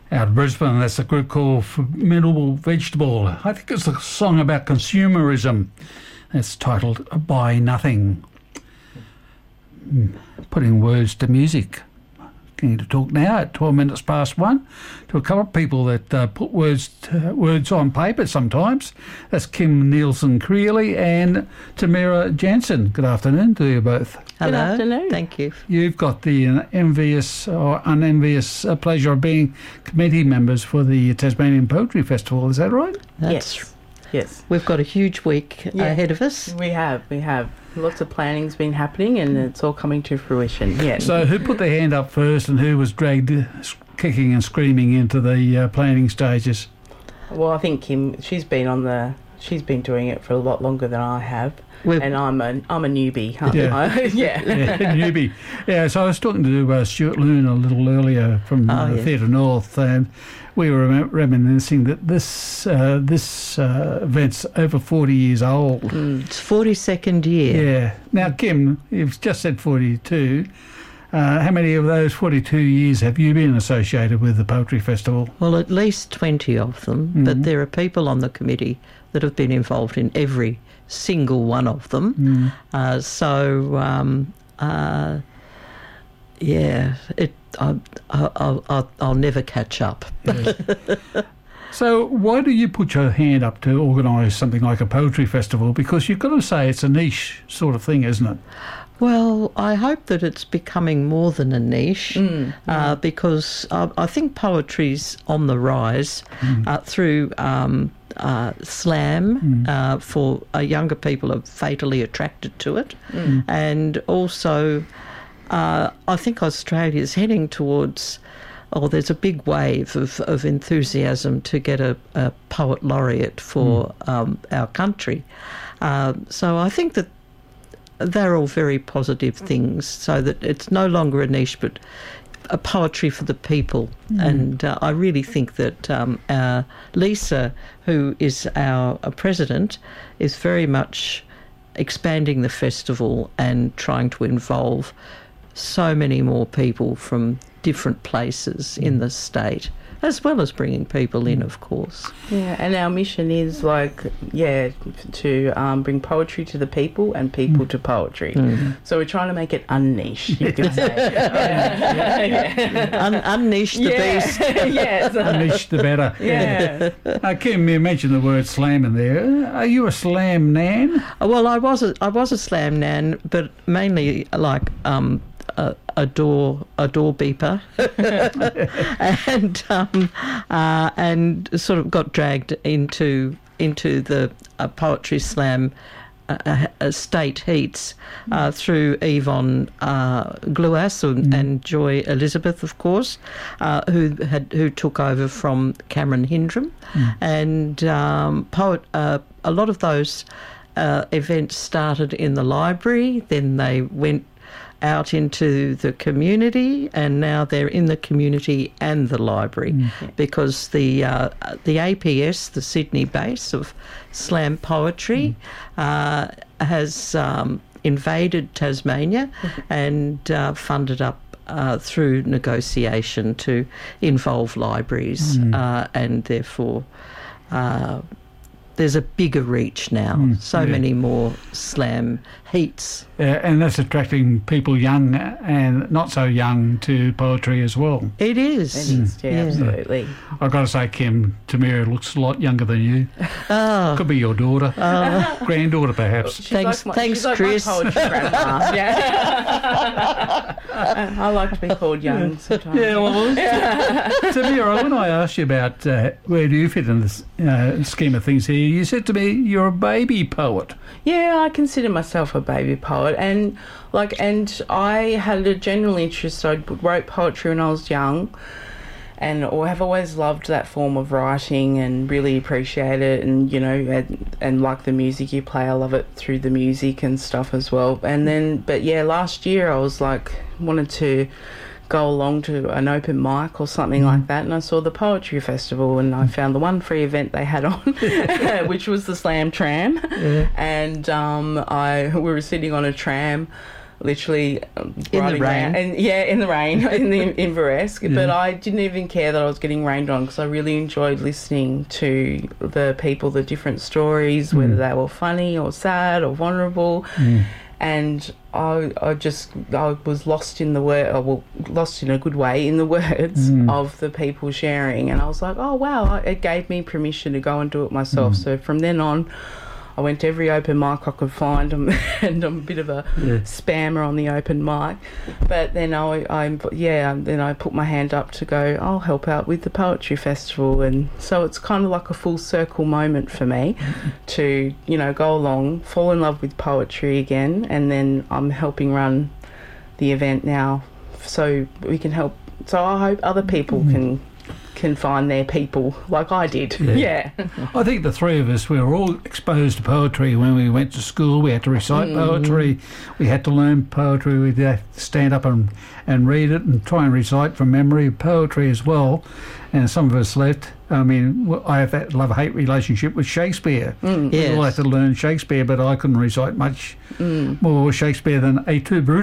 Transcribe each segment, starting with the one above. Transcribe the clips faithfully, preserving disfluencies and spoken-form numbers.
out of Brisbane. That's a group called Formidable Vegetable. I think it's a song about consumerism. It's titled Buy Nothing. Putting words to music. Going to talk now at twelve minutes past one to a couple of people that uh, put words to, words on paper sometimes. That's Kim Nielsen-Creeley and Tamira Jansen. Good afternoon to you both. Hello. Good afternoon. Thank you. You've got the uh, envious or unenvious uh, pleasure of being committee members for the Tasmanian Poetry Festival. Is that right? That's, Yes. Yes. We've got a huge week Yeah. ahead of us. We have. We have. Lots of planning's been happening and it's all coming to fruition. Yeah. So who put their hand up first and who was dragged uh, kicking and screaming into the uh, planning stages? Well, I think Kim, she's been on the, she's been doing it for a lot longer than I have. We've- And I'm a, I'm a newbie. Huh? Yeah. yeah. Yeah, newbie. Yeah, so I was talking to uh, Stuart Loon a little earlier from Oh, uh, yeah. Theatre North, and we were rem- reminiscing that this uh, this uh, event's over forty years old. Mm. It's forty-second year. Yeah. Now, Kim, you've just said forty-two. Uh, how many of those forty-two years have you been associated with the Poetry Festival? Well, at least twenty of them, Mhm. but there are people on the committee that have been involved in every single one of them. Mm. Uh, so, um, uh, yeah, it. I, I, I'll, I'll, I'll never catch up. Yes. So why do you put your hand up to organise something like a poetry festival? Because you've got to say it's a niche sort of thing, isn't it? Well, I hope that it's becoming more than a niche, Mm. uh, because I, I think poetry's on the rise uh, through um, uh, slam. Uh, for uh, younger people are fatally attracted to it, Mm. and also uh, I think Australia's heading towards. Oh, there's a big wave of, of enthusiasm to get a, a poet laureate for um, our country. Uh, so I think that they're all very positive things, so that it's no longer a niche but a poetry for the people. And uh, I really think that um, our Lisa, who is our uh, president, is very much expanding the festival and trying to involve so many more people from different places in the state, as well as bringing people in, of course. Yeah, and our mission is like, yeah, to um, bring poetry to the people and people to poetry. Mm. So we're trying to make it unniche, you could say. yeah. Un- unniche the yeah. beast. yes. Unleash the better. Yeah. Uh, Kim, you mentioned the word slam in there. Are you a slam nan? Well, I was a, I was a slam nan, but mainly like um, a, a door a door beeper, and um, uh, and sort of got dragged into into the uh, poetry slam uh, uh, state heats uh, through Yvonne uh, Gluas and, and Joy Elizabeth, of course, uh, who had who took over from Cameron Hindram, and um, poet. Uh, a lot of those uh, events started in the library, then they went out into the community, and now they're in the community and the library, because the uh, the A P S, the Sydney base of slam poetry, uh, has um, invaded Tasmania and uh, funded up uh, through negotiation to involve libraries, uh, and therefore uh, there's a bigger reach now. Mm, so yeah. many more slam heats. Uh, and that's attracting people young and not so young to poetry as well. It is. It is, yeah, Yeah. absolutely. I've got to say, Kim, Tamira looks a lot younger than you. Oh, Could be your daughter, granddaughter perhaps. She's Thanks- like my, thanks, she's like Chris. My poetry grandma. Yeah. I like to be called young sometimes. Yeah, well, Tamira, when I asked you about uh, where do you fit in this uh, scheme of things here, you said to me you're a baby poet. Yeah, I consider myself a baby poet, and like, and I had a general interest. I wrote poetry when I was young, and I have always loved that form of writing and really appreciate it. And you know, and, and like the music you play, I love it through the music and stuff as well. And then, but yeah, last year I was like wanted to go along to an open mic or something like that, and I saw the poetry festival, and I found the one free event they had on, which was the Slam Tram. Yeah. And um, I we were sitting on a tram literally um, In the riding rain. around, and yeah, in the rain, in the Inveresk. Yeah. But I didn't even care that I was getting rained on because I really enjoyed listening to the people, the different stories, whether they were funny or sad or vulnerable. Mm. And I, I just, I was lost in the word, well, lost in a good way in the words Mm. of the people sharing. And I was like, oh wow, it gave me permission to go and do it myself. Mm. So from then on, I went to every open mic I could find, and I'm a bit of a Yeah. spammer on the open mic. But then I, I, yeah, then I put my hand up to go, I'll help out with the poetry festival, and so it's kind of like a full circle moment for me to, you know, go along, fall in love with poetry again, and then I'm helping run the event now, so we can help. So I hope other people can. can find their people like I did. Yeah. Yeah. I think the three of us, we were all exposed to poetry when we went to school. We had to recite Mm. poetry. We had to learn poetry. We had to stand up and, and read it and try and recite from memory poetry as well. And some of us left. I mean, w- I have that love-hate relationship with Shakespeare. Mm. Yes. We all had to learn Shakespeare, but I couldn't recite much Mm. more Shakespeare than Et tu, Brute.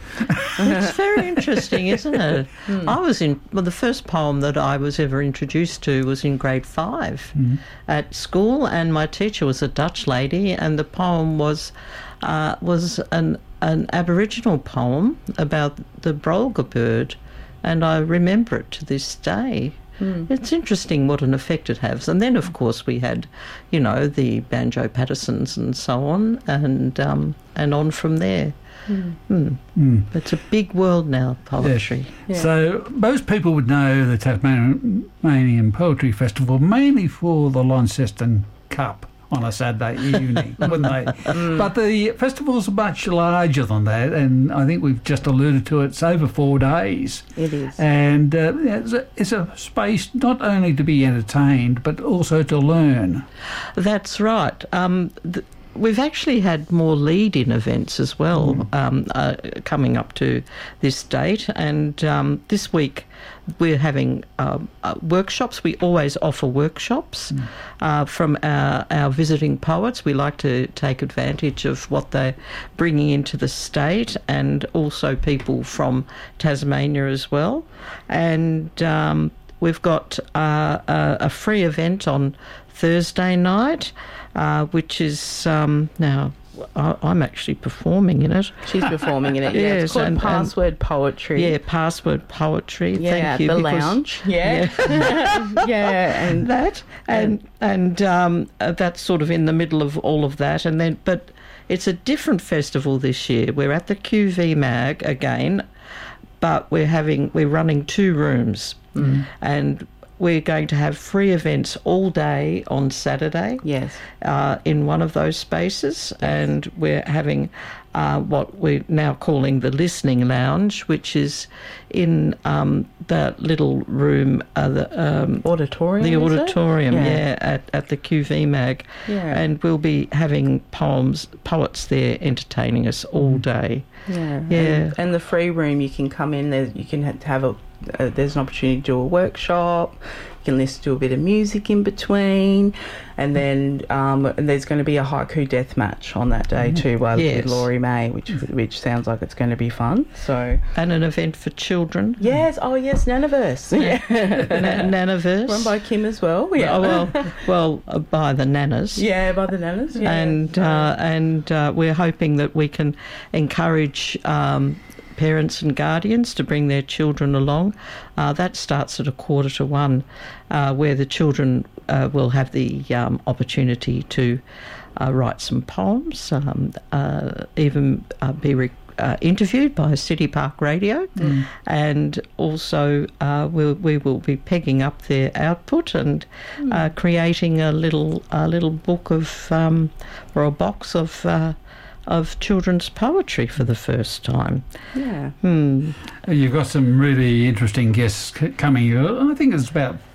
It's very interesting, isn't it? I was in, well, the first poem that I was ever introduced to was in grade five Mhm. at school, and my teacher was a Dutch lady, and the poem was uh, was an, an Aboriginal poem about the brolga bird, and I remember it to this day. Mm. It's interesting what an effect it has. And then, of course, we had, you know, the Banjo Pattersons and so on, and um, and on from there. Mm. Mm. Mm. It's a big world now, poetry. Yeah. So most people would know the Tasmanian Poetry Festival mainly for the Launceston Cup on a Saturday evening, wouldn't they? But the festival's much larger than that, and I think we've just alluded to it. It's over four days, It is. and uh, it's, a, it's a space not only to be entertained but also to learn. That's right. Um, th- we've actually had more lead-in events as well um, uh, coming up to this date, and um, this week we're having um, uh, workshops. We always offer workshops uh, from our, our visiting poets. We like to take advantage of what they're bringing into the state, and also people from Tasmania as well. And um, we've got uh, a, a free event on Thursday night, uh, which is um, now I, I'm actually performing in it. She's performing in it. Yeah, Yes, it's called and- and- Password Poetry. Yeah, password poetry. Yeah, Thank at you. the because- lounge. Yeah. Yeah. and that and and um, uh, that's sort of in the middle of all of that, and then but it's a different festival this year. We're at the Q V Mag again, but we're having we're running two rooms, and we're going to have free events all day on Saturday. yes. Uh, in one of those spaces, and we're having uh, what we're now calling the listening lounge, which is in um, that little room, uh, the, um, Auditorium. the is it? auditorium, yeah, Yeah. at, at the Q V Mag, Yeah. and we'll be having poems, poets there entertaining us all day. Yeah. Yeah. And, and the free room, you can come in there, you can ha- have a, uh, there's an opportunity to do a workshop, you can listen to a bit of music in between, and then um, and there's going to be a haiku death match on that day too by Yes. with Laurie May, which which sounds like it's going to be fun. So And an event for children. yes, oh yes, Nanaverse. Yeah. Na- Nanaverse. Run by Kim as well. Yeah. Oh, well, well, uh, by the Nanas. Yeah, by the Nanas. Yeah. And uh, and uh, we're hoping that we can encourage um, parents and guardians to bring their children along. Uh, that starts at a quarter to one, uh, where the children uh, will have the um, opportunity to uh, write some poems, um, uh, even uh, be re- uh, interviewed by City Park Radio, and also uh, we'll, we will be pegging up their output and uh, creating a little a little book of um, or a box of uh, of children's poetry for the first time. yeah. Hmm. You've got some really interesting guests c- coming. I think there's about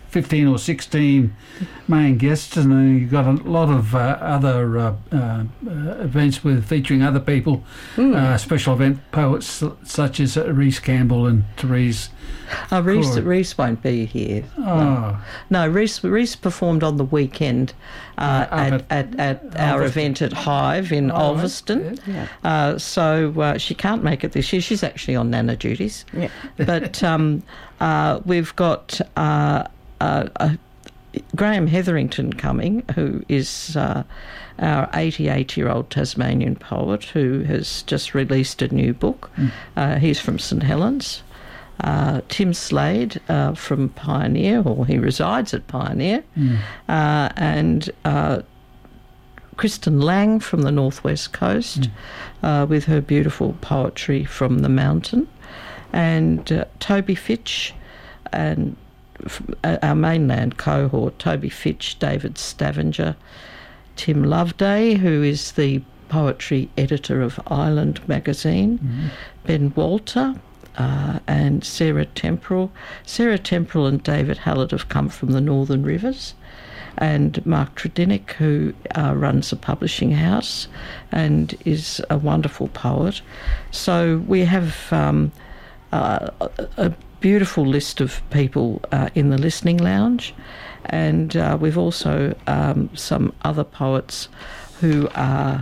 fifteen or sixteen main guests, and then you've got a lot of uh, other uh, uh, events with featuring other people, mm. uh, special event poets such as Rhys Campbell and Therese. Uh, Rhys, Rhys won't be here. Oh. No, no Rhys, Rhys performed on the weekend uh, uh, at, at, at our event at Hive in oh, Ulverston. Yeah. Uh, so uh, she can't make it this year. She's actually on Nana duties. Yeah. But um, uh, we've got uh, uh, uh, Graham Hetherington coming, who is uh, our eighty-eight-year-old Tasmanian poet who has just released a new book. Mm. Uh, he's from St Helens. Uh, Tim Slade uh, from Pioneer, or he resides at Pioneer, mm. uh, and uh, Kristen Lang from the Northwest Coast mm. uh, with her beautiful poetry from the mountain, and uh, Toby Fitch and from, uh, our mainland cohort, Toby Fitch, David Stavanger, Tim Loveday, who is the poetry editor of Island magazine, mm. Ben Walter, Uh, and Sarah Temporal. Sarah Temporal and David Hallett have come from the Northern Rivers, and Mark Tredinnick, who uh, runs a publishing house and is a wonderful poet. So we have um, uh, a beautiful list of people uh, in the listening lounge, and uh, we've also um, some other poets who are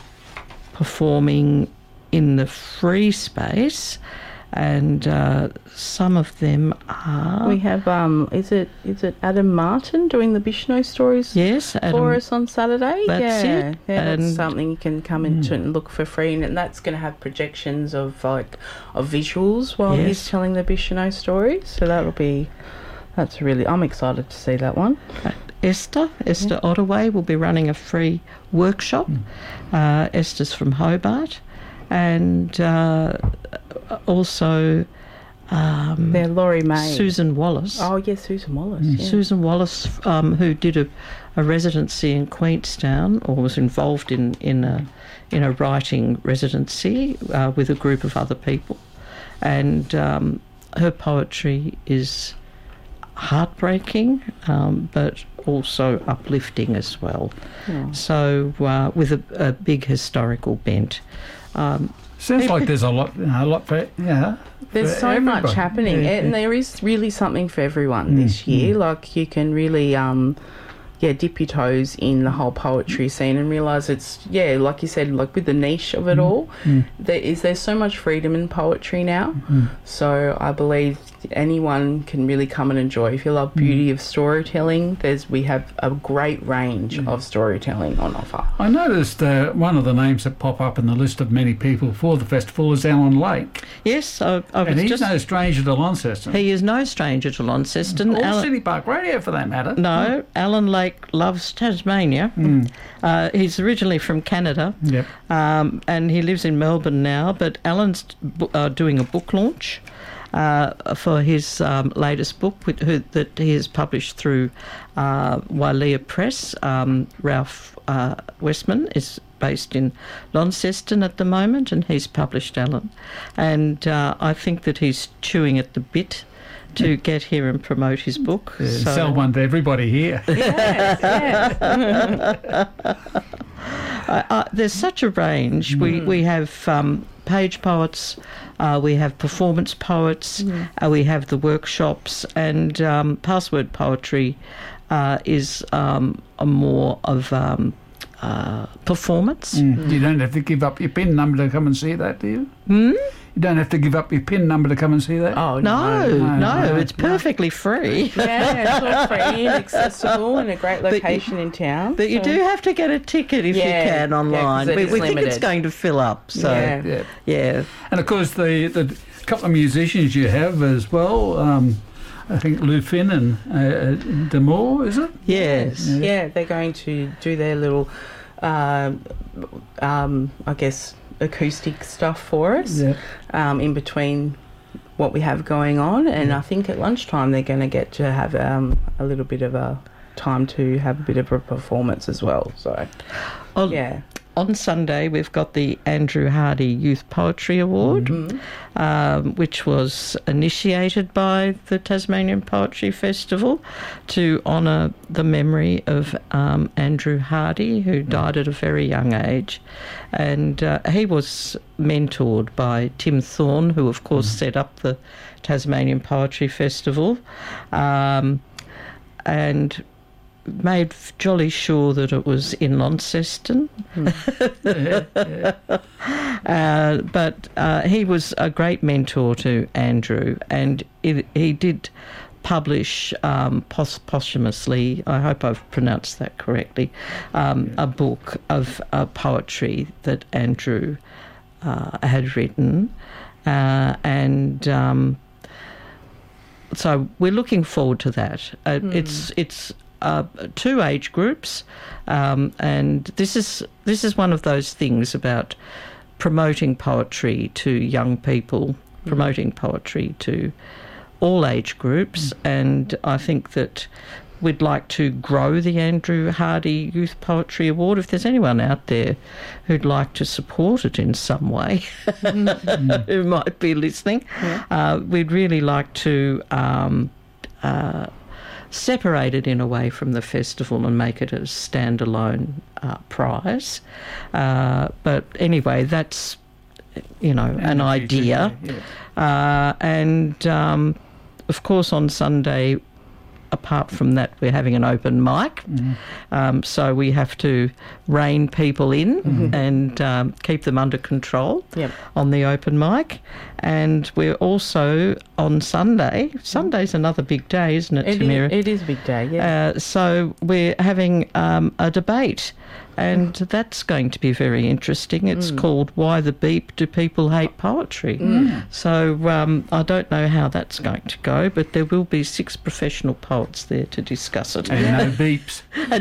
performing in the free space. And uh, some of them are... We have, um, is it is it Adam Martin doing the Bishno stories yes, Adam, for us on Saturday? That's yeah. it. Yeah, and that's something you can come into mm. and look for free, and that's going to have projections of like of visuals while yes. he's telling the Bishno stories. So that'll be, that's really, I'm excited to see that one. Uh, Esther, Esther yeah. Ottaway will be running a free workshop. Mm. Uh, Esther's from Hobart. And uh, also um, there, Laurie May, Susan Wallace. Oh yes, Susan Wallace. Mm. Yeah. Susan Wallace, um, who did a, a residency in Queenstown, or was involved in in a in a writing residency uh, with a group of other people, and um, her poetry is heartbreaking, um, but also uplifting as well. Yeah. So uh, with a, a big historical bent. Um, Sounds like there's a lot, you know, a lot for yeah. There's for so everybody. much happening, yeah, and yeah. there is really something for everyone mm, this year. Mm. Like you can really, um, yeah, dip your toes in the whole poetry scene and realise it's yeah, like you said, like with the niche of it mm, all. Mm. There is there's so much freedom in poetry now. Mm. So I believe anyone can really come and enjoy. If you love beauty mm. of storytelling, there's we have a great range mm. of storytelling on offer. I noticed uh, one of the names that pop up in the list of many people for the festival is Alan Lake. Yes, I, I was and he's just, no stranger to Launceston. He is no stranger to Launceston. Or Alan, City Park Radio, for that matter. No, mm. Alan Lake loves Tasmania. Mm. Uh, he's originally from Canada, yep. um, and he lives in Melbourne now. But Alan's uh, doing a book launch. Uh, for his um, latest book with, who, that he has published through uh, Wailea Press. Um, Ralph uh, Westman is based in Launceston at the moment, and he's published Alan. And uh, I think that he's chewing at the bit to get here and promote his book. Yeah, so. Sell one to everybody here. Yes, yes. uh, uh, there's such a range. Mm. We, we have... Um, page poets, uh, we have performance poets, mm. uh, we have the workshops, and um, password poetry uh, is um, a more of um, uh, performance. Mm. Mm. You don't have to give up your PIN number to come and see that, do you? Hmm? You don't have to give up your PIN number to come and see that? Oh, no, no, no, no it's perfectly no. free. Yeah, it's all free and accessible and a great location but you, in town. But so. you do have to get a ticket if yeah, you can online. Yeah, we we think it's going to fill up. So, yeah. yeah. yeah. And, of course, the, the couple of musicians you have as well, um, I think Lou Finn and uh, Demore, is it? Yes. Yeah. yeah, they're going to do their little, uh, um, I guess... acoustic stuff for us yep. um, in between what we have going on, and yep. I think at lunchtime they're going to get to have um, a little bit of a time to have a bit of a performance as well. So, well, yeah. on Sunday, we've got the Andrew Hardy Youth Poetry Award, Mm-hmm. um, which was initiated by the Tasmanian Poetry Festival to honour the memory of um, Andrew Hardy, who died at a very young age. And uh, he was mentored by Tim Thorne, who, of course, set up the Tasmanian Poetry Festival, um, and made jolly sure that it was in Launceston. Yeah, yeah. uh, but uh, he was a great mentor to Andrew, and it, he did publish um, pos- posthumously, I hope I've pronounced that correctly, um, a book of uh, poetry that Andrew uh, had written. Uh, and um, so we're looking forward to that. Uh, Mm. It's it's uh, two age groups, um, and this is this is one of those things about promoting poetry to young people, promoting poetry to all age groups, and I think that we'd like to grow the Andrew Hardy Youth Poetry Award. If there's anyone out there who'd like to support it in some way, who might be listening, Yeah. uh, we'd really like to um, uh, separate it in a way from the festival and make it a standalone uh, prize. Uh, but anyway, that's, you know, an idea. Yeah. Uh, and, um, of course, on Sunday, apart from that, we're having an open mic. Mhm. Um, so we have to rein people in Mhm. and um, keep them under control Yep. on the open mic. And we're also on Sunday. Sunday's another big day, isn't it, It Tamira? is, it is a big day, yeah. Uh, so we're having um, a debate, and that's going to be very interesting. It's Mm. called "Why the Beep Do People Hate Poetry?" Mm. So um, I don't know how that's going to go, but there will be six professional poets there to discuss it. And no beeps.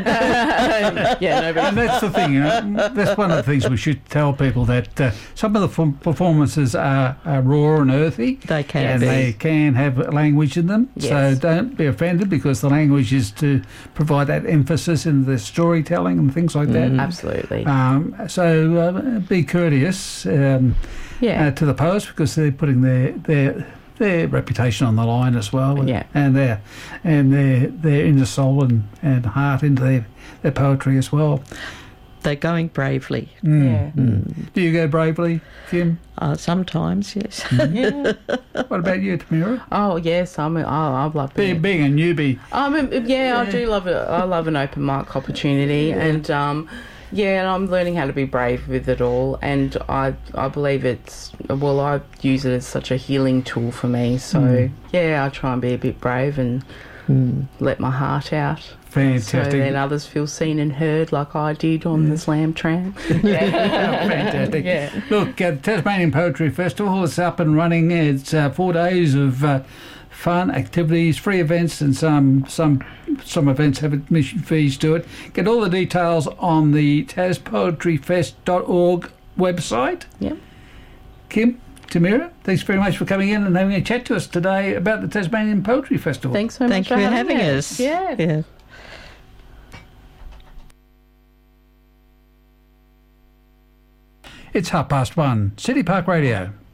yeah, no, And but that's the thing, you know, that's one of the things we should tell people, that uh, some of the f- performances are, are raw and earthy, They can and be. they can have language in them. Yes. So don't be offended, because the language is to provide that emphasis in the storytelling and things like that. absolutely. Um, so uh, be courteous um, yeah. uh, to the poets, because they're putting their their their reputation on the line as well, and, Yeah. and their and their their inner soul and, and heart into their, their poetry as well. They're going bravely. Mm. Yeah. Mm. Do you go bravely, Kim? Uh, sometimes, yes. yeah. What about you, Tamira? Oh yes, I'm. A, oh, I love Be, it. being a newbie. Um, yeah, I Yeah. do love it. I love an open mic opportunity, and um, yeah, and I'm learning how to be brave with it all. And I, I believe it's well, I use it as such a healing tool for me. So Mm. yeah, I try and be a bit brave and Mm. let my heart out. So Fantastic. then others feel seen and heard, like I did on the Slam Tram. Yeah, fantastic. Yeah. Look, uh, Tasmanian Poetry Festival is up and running. It's uh, four days of uh, fun, activities, free events, and some some some events have admission fees to it. Get all the details on the tas poetry fest dot org website. Yep. Kim, Tamira, thanks very much for coming in and having a chat to us today about the Tasmanian Poetry Festival. Thanks so Thank much you for for having us. us. Yeah. Yeah. It's half past one. City Park Radio.